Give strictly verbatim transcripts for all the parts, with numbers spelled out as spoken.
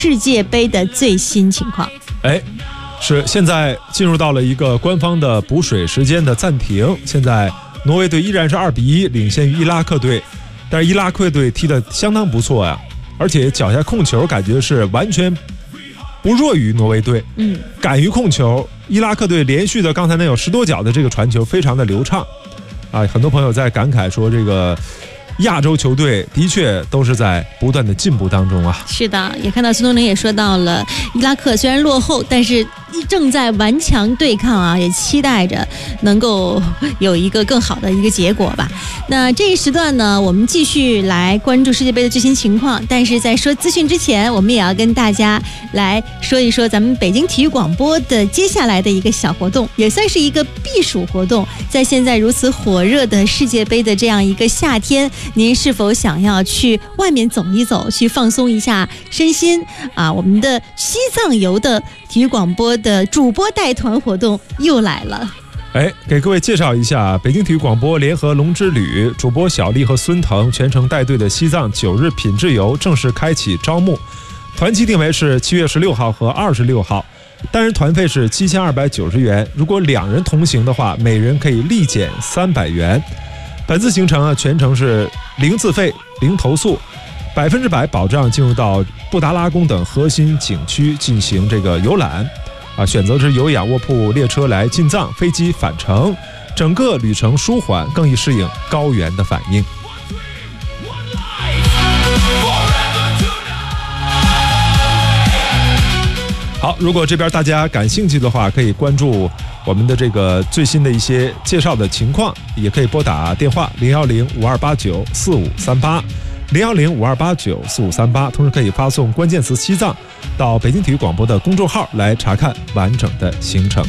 世界杯的最新情况。 哎，是现在进入到了一个官方的补水时间的暂停。现在挪威队依然是二比一领先于伊拉克队，但是伊拉克队踢得相当不错呀，而且脚下控球感觉是完全不弱于挪威队， 嗯， 敢于控球。伊拉克队连续的刚才那有十多脚的这个传球非常的流畅啊，很多朋友在感慨说这个亚洲球队的确都是在不断的进步当中啊。 是的，也看到孙东林也说到了，伊拉克虽然落后，但是正在顽强对抗啊，也期待着能够有一个更好的一个结果吧。那这一时段呢，我们继续来关注世界杯的最新情况，但是在说资讯之前，我们也要跟大家来说一说咱们北京体育广播的接下来的一个小活动，也算是一个避暑活动。在现在如此火热的世界杯的这样一个夏天，您是否想要去外面走一走，去放松一下身心啊？我们的西藏游的体育广播的主播带团活动又来了。 哎，给各位介绍一下，北京体育广播联合龙之旅主播小丽和孙腾全程带队的西藏九日品质游正式开启招募，团期定为是七月十六号和二十六号，单人团费是七千二百九十元，如果两人同行的话，每人可以立减三百元。本次行程啊，全程是零自费、零投诉，百分之百保障进入到布达拉宫等核心景区进行这个游览。啊，选择是有氧卧铺列车来进藏，飞机返程，整个旅程舒缓，更易适应高原的反应。好，如果这边大家感兴趣的话，可以关注我们的这个最新的一些介绍的情况，也可以拨打电话零幺零五二八九四五三八。零幺零五二八九四五三八，同时可以发送关键词西藏到北京体育广播的公众号来查看完整的行程。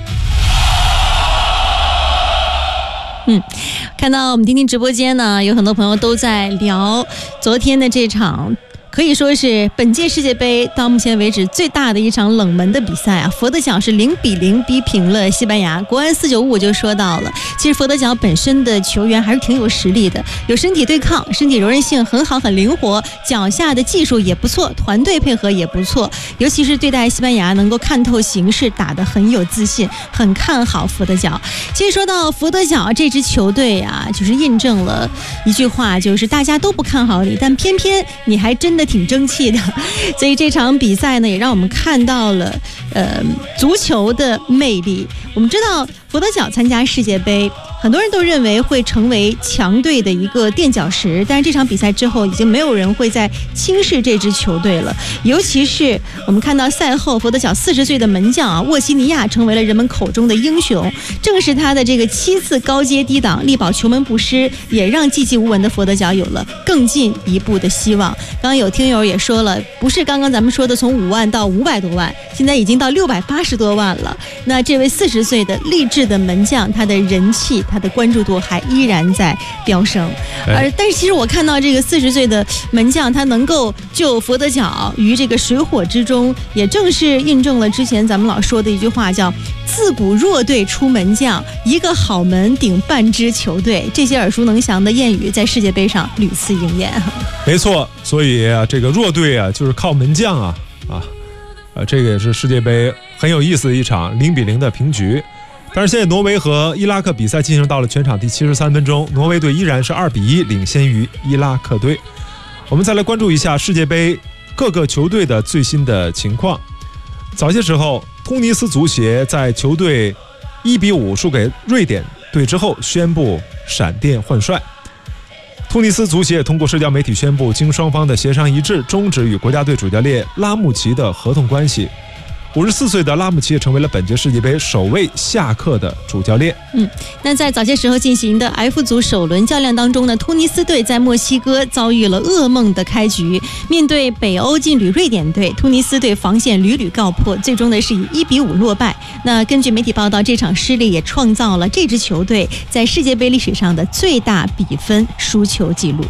嗯，看到我们钉钉直播间呢，有很多朋友都在聊昨天的这场可以说是本届世界杯到目前为止最大的一场冷门的比赛啊！佛得角是零比零逼平了西班牙。国安四九五我就说到了，其实佛得角本身的球员还是挺有实力的，有身体对抗，身体柔韧性很好，很灵活，脚下的技术也不错，团队配合也不错，尤其是对待西班牙能够看透形势，打得很有自信，很看好佛得角。其实说到佛得角这支球队啊，就是印证了一句话，就是大家都不看好你，但偏偏你还真的挺争气的。所以这场比赛呢，也让我们看到了呃足球的魅力。我们知道佛得角参加世界杯，很多人都认为会成为强队的一个垫脚石，但是这场比赛之后，已经没有人会再轻视这支球队了。尤其是我们看到赛后，佛得角四十岁的门将啊沃西尼亚成为了人们口中的英雄，正是他的这个七次高阶低挡力保球门不失，也让寂寂无闻的佛得角有了更进一步的希望。刚刚有听友也说了，不是刚刚咱们说的从五万到五百多万，现在已经到六百八十多万了。那这位四十岁的励志的门将，他的人气，他的关注度还依然在飙升。而但是其实我看到这个四十岁的门将，他能够救佛得角于这个水火之中，也正是印证了之前咱们老说的一句话，叫自古弱队出门将，一个好门顶半支球队。这些耳熟能详的谚语在世界杯上屡次应验。 没错，所以啊，这个弱队啊，就是靠门将啊啊，呃，这个也是世界杯很有意思的一场零比零的平局。但是现在挪威和伊拉克比赛进行到了全场第七十三分钟，挪威队依然是二比一领先于伊拉克队。我们再来关注一下世界杯各个球队的最新的情况。早些时候，突尼斯足协在球队一比五输给瑞典队之后，宣布闪电换帅。突尼斯足协也通过社交媒体宣布，经双方的协商一致，终止与国家队主教练拉穆齐的合同关系。五十四岁的拉穆齐也成为了本届世界杯首位下课的主教练。 嗯，那在早些时候进行的 F 组首轮较量当中呢，突尼斯队在墨西哥遭遇了噩梦的开局。面对北欧劲旅瑞典队，突尼斯队防线屡屡告破，最终呢是以一比五落败。那根据媒体报道，这场失利也创造了这支球队在世界杯历史上的最大比分输球纪录。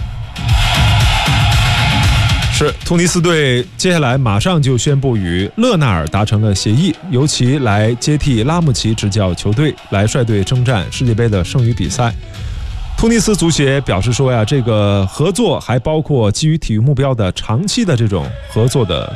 是突尼斯队接下来马上就宣布与勒纳尔达成了协议，由其来接替拉穆齐执教球队，来率队征战世界杯的剩余比赛。 突尼斯足协表示说呀，这个合作还包括基于体育目标的长期的这种合作的